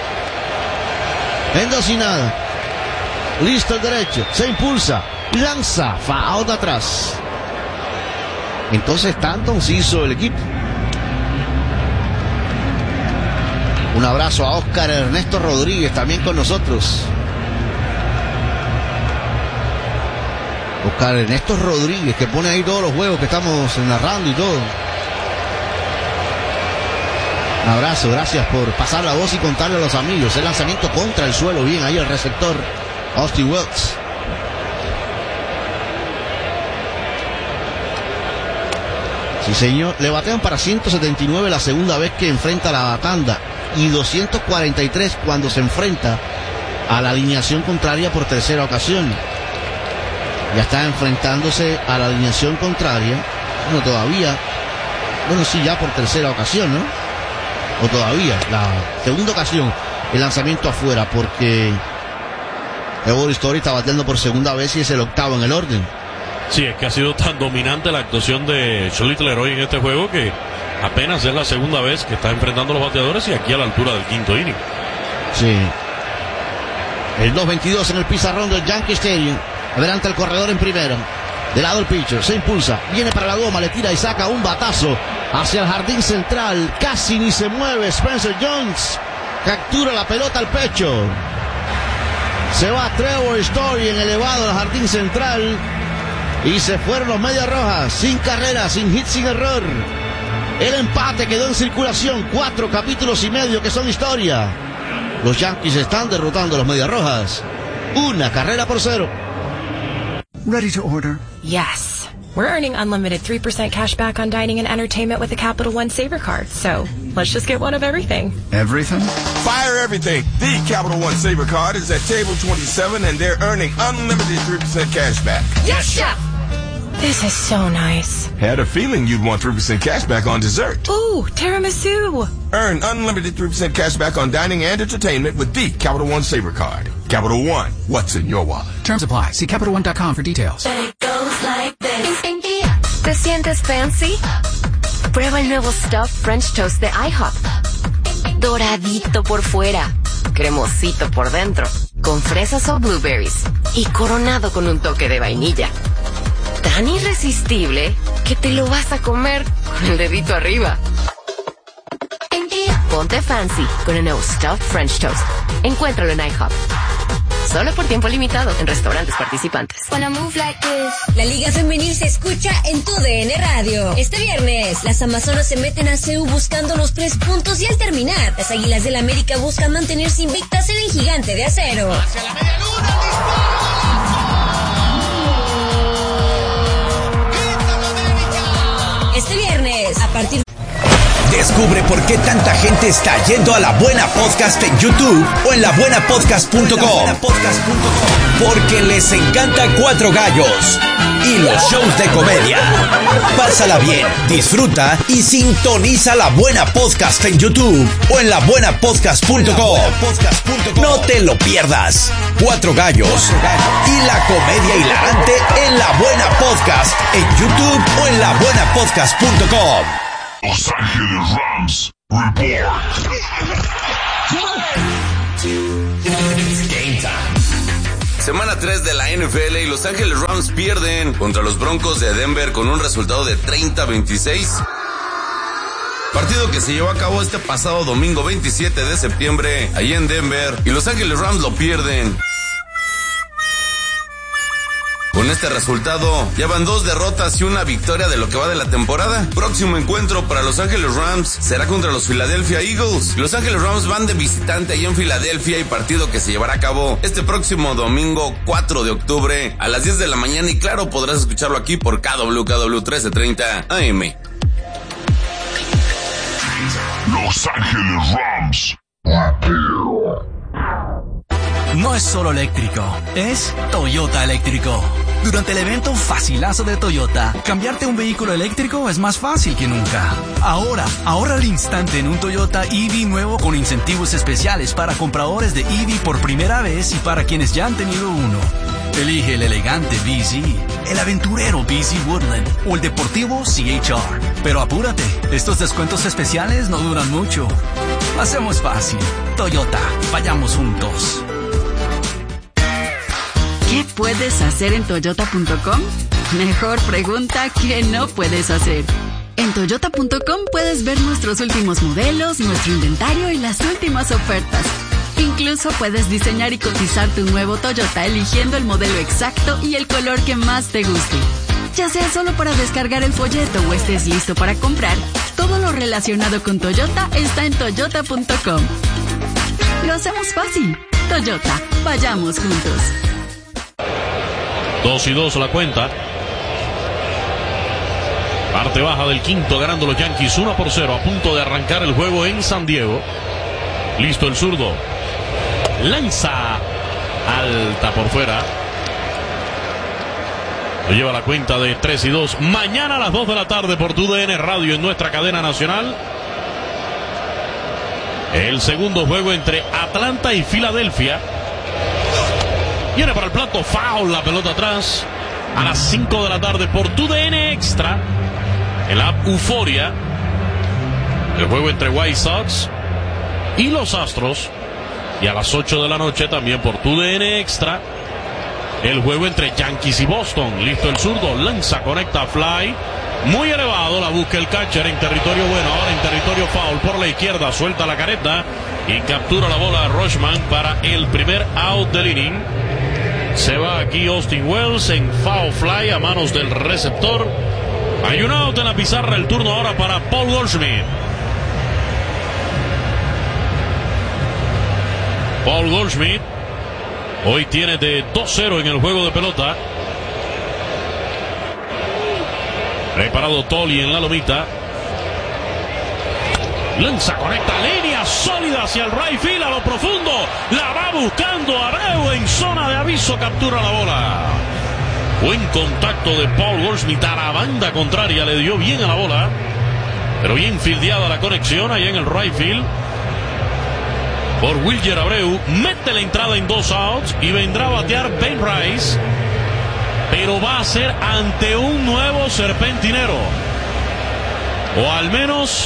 En dos y nada. Listo el derecho, se impulsa, lanza, foul de atrás. Entonces Stanton se hizo el equipo. Un abrazo a Oscar Ernesto Rodríguez, también con nosotros. Oscar Ernesto Rodríguez, que pone ahí todos los juegos que estamos narrando y todo. Un abrazo, gracias por pasar la voz y contarle a los amigos. El lanzamiento contra el suelo, bien ahí el receptor Austin Wells. Sí, señor. Le batean para ciento setenta y nueve la segunda vez que enfrenta la tanda y doscientos cuarenta y tres cuando se enfrenta a la alineación contraria por tercera ocasión. Ya está enfrentándose a la alineación contraria. Bueno, todavía. Bueno, sí, ya por tercera ocasión, ¿no? O todavía. La segunda ocasión, el lanzamiento afuera, porque Trevor Story está bateando por segunda vez y es el octavo en el orden. Sí, es que ha sido tan dominante la actuación de Cholit Leroy en este juego que apenas es la segunda vez que está enfrentando a los bateadores y aquí a la altura del quinto inning. Sí. El dos veintidós en el pizarrón del Yankee Stadium. Adelanta el corredor en primera. De lado el pitcher, se impulsa, viene para la goma, le tira y saca un batazo hacia el jardín central. Casi ni se mueve Spencer Jones. Captura la pelota al pecho. Se va Trevor Story en elevado al jardín central. Y se fueron los Medias Rojas, sin carrera, sin hit, sin error. El empate quedó en circulación, cuatro capítulos y medio que son historia. Los Yankees están derrotando a los Medias Rojas. Una carrera por cero. Ready to order? Yes. We're earning unlimited three percent cash back on dining and entertainment with the Capital One Saver Card. So, let's just get one of everything. Everything? Fire everything. The Capital One Saver Card is at table twenty-seven and they're earning unlimited three percent cash back. Yes, Chef! This is so nice. Had a feeling you'd want three percent cash back on dessert. Ooh, tiramisu. Earn unlimited three percent cash back on dining and entertainment with the Capital One Saver Card. Capital One, what's in your wallet? Terms apply. See Capital One dot com for details. ¿Te sientes fancy? Prueba el nuevo Stuffed French Toast de IHOP. Doradito por fuera, cremosito por dentro, con fresas o blueberries y coronado con un toque de vainilla. Tan irresistible que te lo vas a comer con el dedito arriba. Ponte fancy con el nuevo Stuffed French Toast. Encuéntralo en IHOP. Solo por tiempo limitado en restaurantes participantes. La Liga Femenil se escucha en tu D N Radio. Este viernes, las Amazonas se meten a C U buscando los tres puntos y al terminar, las Águilas del América buscan mantenerse invictas en el Gigante de Acero. Hacia la media luna, Este viernes, a partir Descubre por qué tanta gente está yendo a La Buena Podcast en YouTube o en la buena podcast punto com. Porque les encanta Cuatro Gallos y los shows de comedia. Pásala bien, disfruta y sintoniza La Buena Podcast en YouTube o en la buena podcast punto com. No te lo pierdas. Cuatro Gallos y la comedia hilarante en La Buena Podcast en YouTube o en la buena podcast punto com. Los Ángeles Rams Report. Game time. Semana tres de la N F L y Los Ángeles Rams pierden contra los Broncos de Denver con un resultado de treinta a veintiséis. Partido que se llevó a cabo este pasado domingo veintisiete de septiembre, allí en Denver, y Los Ángeles Rams lo pierden. Con este resultado, llevan dos derrotas y una victoria de lo que va de la temporada. Próximo encuentro para Los Ángeles Rams será contra los Philadelphia Eagles. Los Ángeles Rams van de visitante ahí en Filadelfia y partido que se llevará a cabo este próximo domingo cuatro de octubre a las diez de la mañana y claro, podrás escucharlo aquí por K W K W trece treinta A M. Los Ángeles Rams. No es solo eléctrico, es Toyota eléctrico. Durante el evento Facilazo de Toyota, cambiarte un vehículo eléctrico es más fácil que nunca. Ahora, ahorra al instante en un Toyota E V nuevo con incentivos especiales para compradores de E V por primera vez y para quienes ya han tenido uno. Elige el elegante B Z, el aventurero B Z Woodland o el deportivo C H R. Pero apúrate, estos descuentos especiales no duran mucho. Hacemos fácil. Toyota, vayamos juntos. ¿Qué puedes hacer en Toyota punto com? Mejor pregunta, ¿qué no puedes hacer? En Toyota punto com puedes ver nuestros últimos modelos, nuestro inventario y las últimas ofertas. Incluso puedes diseñar y cotizar tu nuevo Toyota eligiendo el modelo exacto y el color que más te guste. Ya sea solo para descargar el folleto o estés listo para comprar, todo lo relacionado con Toyota está en toyota punto com. Lo hacemos fácil. Toyota, vayamos juntos. Dos y dos la cuenta. Parte baja del quinto, ganando los Yankees uno por cero, a punto de arrancar el juego en San Diego. Listo el zurdo. Lanza alta por fuera. Lo lleva la cuenta de tres y dos. Mañana a las dos de la tarde por tu D N Radio en nuestra cadena nacional. El segundo juego entre Atlanta y Filadelfia. Viene para el plato, foul, la pelota atrás. A las cinco de la tarde por tu D N Extra. En la app Euforia. El juego entre White Sox y los Astros. Y a las ocho de la noche también por tu D N Extra. El juego entre Yankees y Boston. Listo el zurdo. Lanza, conecta, fly. Muy elevado. La busca el catcher en territorio bueno. Ahora en territorio foul por la izquierda. Suelta la careta. Y captura la bola Rushman para el primer out del inning. Se va aquí Austin Wells en foul fly a manos del receptor. Hay un out en la pizarra. El turno ahora para Paul Goldschmidt. Paul Goldschmidt hoy tiene de dos cero en el juego de pelota. Preparado Tolly en la lomita. Lanza, conecta, línea sólida hacia el right field a lo profundo. La va buscando Abreu en zona de aviso. Captura la bola. Buen contacto de Paul Goldschmidt a la banda contraria. Le dio bien a la bola. Pero bien fildeada la conexión allá en el right field. Por Wilyer Abreu, mete la entrada en dos outs y vendrá a batear Ben Rice, pero va a ser ante un nuevo serpentinero, o al menos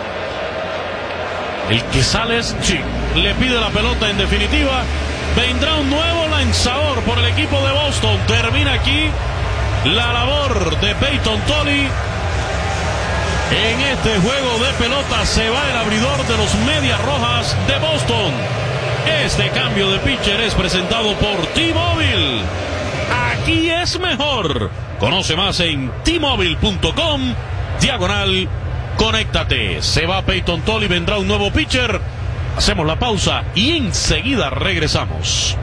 el que sale es Chick. Le pide la pelota en definitiva. Vendrá un nuevo lanzador por el equipo de Boston. Termina aquí la labor de Peyton Tolly. En este juego de pelota se va el abridor de los Medias Rojas de Boston. Este cambio de pitcher es presentado por T-Mobile. Aquí es mejor. Conoce más en T Mobile punto com, diagonal, conéctate. Se va Peyton Tolly, vendrá un nuevo pitcher. Hacemos la pausa y enseguida regresamos.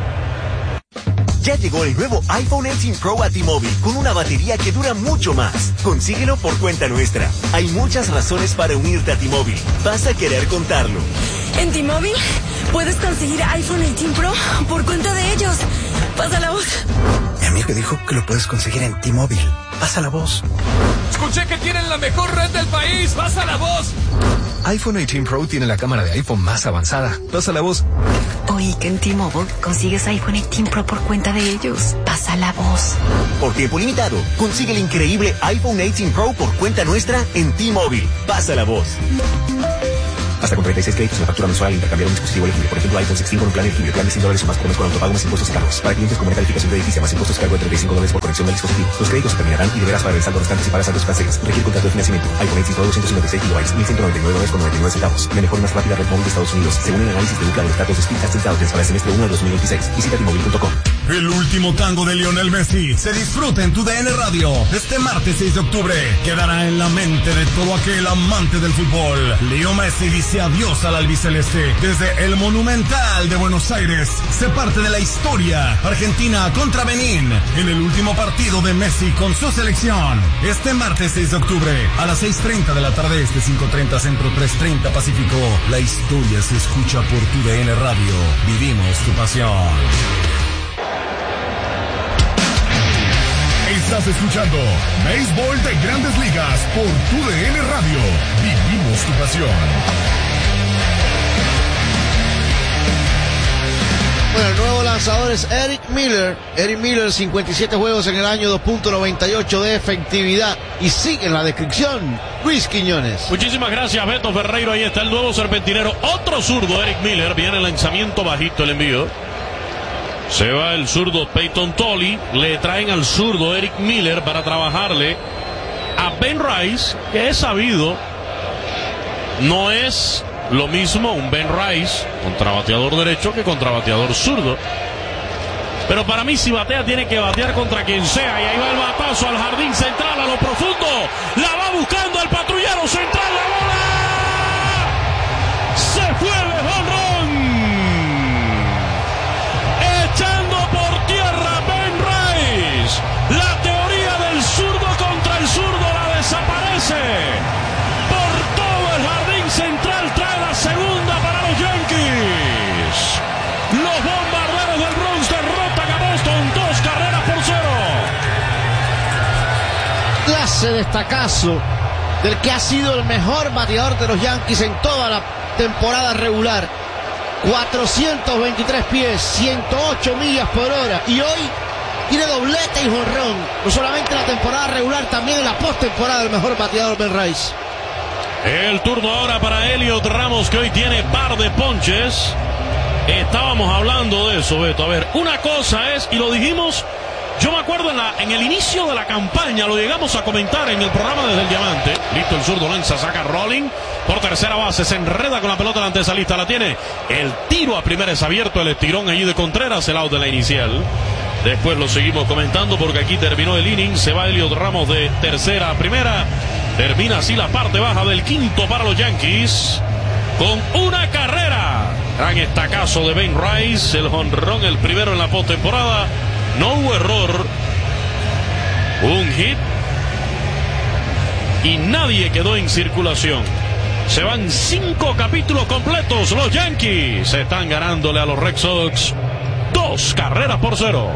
Ya llegó el nuevo iPhone dieciséis Pro a T-Mobile con una batería que dura mucho más. Consíguelo por cuenta nuestra. Hay muchas razones para unirte a T-Mobile. Vas a querer contarlo. En T-Mobile puedes conseguir iPhone dieciséis Pro por cuenta de ellos. Pasa la voz. Mi amigo dijo que lo puedes conseguir en T-Mobile. Pasa la voz. Escuché que tienen la mejor red del país. Pasa la voz. iPhone dieciséis Pro tiene la cámara de iPhone más avanzada. Pasa la voz. Oí que en T-Mobile consigues iPhone dieciséis Pro por cuenta de ellos. Pasa la voz. Por tiempo limitado, consigue el increíble iPhone dieciséis Pro por cuenta nuestra en T-Mobile. Pasa la voz. Hasta con treinta y seis créditos en la factura mensual al intercambiar un dispositivo elegible. Por ejemplo, iPhone dieciséis con un plan elegible. Plan de cien dólares o más por mes con autopago más impuestos y cargos. Para clientes con una calificación crediticia más impuestos cargo de treinta y cinco dólares por conexión del dispositivo. Los créditos se terminarán y deberás pagar el saldo restante si pagas saldos financieros. Requiere contrato de financiamiento. iPhone dieciséis Pro doscientos cincuenta y seis gigabytes, mil ciento noventa y nueve dólares con noventa y nueve centavos. La mejor y más rápida red móvil de Estados Unidos, según el análisis de Ookla de los datos de Speedtest Intelligence para el semestre uno de dos mil veintiséis. Visita T Mobile punto com. El último tango de Lionel Messi se disfruta en tu D N Radio. Este martes seis de octubre quedará en la mente de todo aquel amante del fútbol. Leo Messi dice adiós al albiceleste. Desde el Monumental de Buenos Aires se parte de la historia. Argentina contra Benín en el último partido de Messi con su selección. Este martes seis de octubre a las seis treinta de la tarde este, cinco treinta Centro, tres treinta Pacífico. La historia se escucha por tu D N Radio. Vivimos tu pasión. Estás escuchando Béisbol de Grandes Ligas por tu D N Radio. Vivimos tu pasión. Bueno, el nuevo lanzador es Eric Miller. Eric Miller, cincuenta y siete juegos en el año, dos punto noventa y ocho de efectividad. Y sigue en la descripción Luis Quiñones. Muchísimas gracias, Beto Ferreiro. Ahí está el nuevo serpentinero. Otro zurdo, Eric Miller. Viene el lanzamiento bajito, el envío. Se va el zurdo Peyton Tolly. Le traen al zurdo Eric Miller para trabajarle a Ben Rice, que es sabido, no es lo mismo un Ben Rice contra bateador derecho que contra bateador zurdo. Pero para mí, si batea, tiene que batear contra quien sea. Y ahí va el batazo al jardín central, a lo profundo. La va buscando el patrullero central, la bola. Se fue de jonrón. Echando por tierra Ben Rice. La teoría del zurdo contra el zurdo la desaparece. Por todo el jardín central trae la segunda para los Yankees. Los bombarderos del Bronx derrotan a Boston dos carreras por cero. Clase de destacazo del que ha sido el mejor bateador de los Yankees en toda la temporada regular. cuatrocientos veintitrés pies, ciento ocho millas por hora. Y hoy tiene doblete y jonrón. No solamente en la temporada regular, también en la postemporada el mejor bateador Ben Rice. El turno ahora para Elliot Ramos, que hoy tiene par de ponches. Estábamos hablando de eso, Beto. A ver, una cosa es, y lo dijimos, yo me acuerdo en, la, en el inicio de la campaña, lo llegamos a comentar en el programa Desde el Diamante. Listo, el zurdo lanza, saca Rolling por tercera base, se enreda con la pelota, la antesalista la tiene. El tiro a primera es abierto, el estirón allí de Contreras, el out de la inicial. Después lo seguimos comentando porque aquí terminó el inning. Se va Elliot Ramos de tercera a primera. Termina así la parte baja del quinto para los Yankees, con una carrera. Gran estacazo de Ben Rice, el jonrón, el primero en la postemporada. No hubo error, un hit y nadie quedó en circulación. Se van cinco capítulos completos. Los Yankees están ganándole a los Red Sox dos carreras por cero.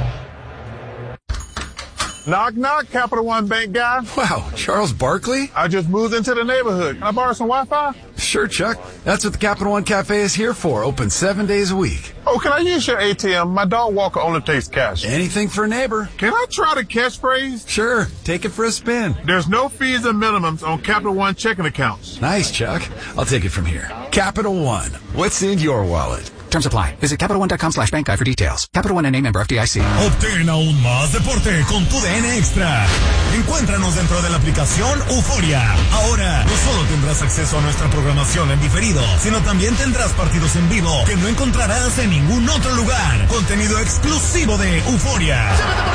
Knock, knock, Capital One Bank guy. Wow, Charles Barkley? I just moved into the neighborhood. Can I borrow some Wi-Fi? Sure, Chuck. That's what the Capital One Cafe is here for. Open seven days a week. Oh, can I use your A T M? My dog Walker only takes cash. Anything for a neighbor. Can I try the catchphrase? Sure. Take it for a spin. There's no fees and minimums on Capital One checking accounts. Nice, Chuck. I'll take it from here. Capital One. What's in your wallet? Terms apply. Visit CapitalOne.com slash bank guide for details. Capital One N A member F D I C. Obtén aún más deporte con tu D N Extra. Encuéntranos dentro de la aplicación Euforia. Ahora, no solo tendrás acceso a nuestra programación en diferido, sino también tendrás partidos en vivo que no encontrarás en ningún otro lugar. Contenido exclusivo de Euforia.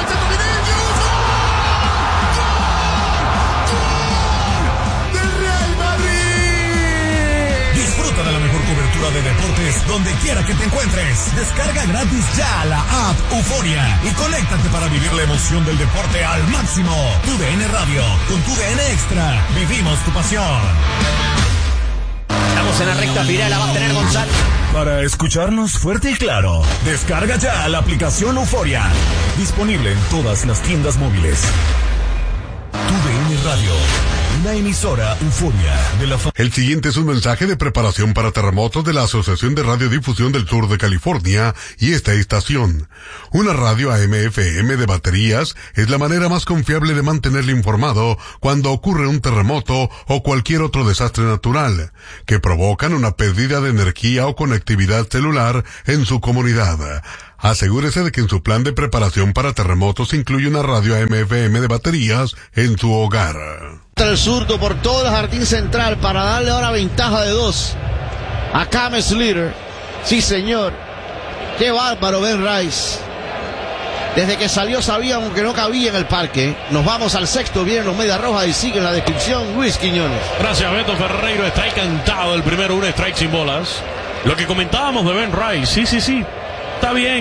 Disfruta de la mejor cobertura de deportes donde quiera que te encuentres. Descarga gratis ya la app Euforia y conéctate para vivir la emoción del deporte al máximo. Tu D N Radio, con tu D N Extra, vivimos tu pasión. Estamos en la recta final, la va a tener González. Para escucharnos fuerte y claro, descarga ya la aplicación Euforia. Disponible en todas las tiendas móviles. Tu D N Radio, una emisora Euforia de la... El siguiente es un mensaje de preparación para terremotos de la Asociación de Radiodifusión del Sur de California y esta estación. Una radio A M F M de baterías es la manera más confiable de mantenerle informado cuando ocurre un terremoto o cualquier otro desastre natural que provocan una pérdida de energía o conectividad celular en su comunidad. Asegúrese de que en su plan de preparación para terremotos incluye una radio A M F M de baterías en su hogar. El zurdo por todo el jardín central para darle ahora ventaja de dos a Cam Slater. Sí, señor. Qué bárbaro Ben Rice. Desde que salió sabíamos que no cabía en el parque. Nos vamos al sexto, vienen los Medias Rojas y sigue en la descripción Luis Quiñones. Gracias, Beto Ferreiro. Está encantado el primero, un strike sin bolas. Lo que comentábamos de Ben Rice, sí, sí, sí. Está bien.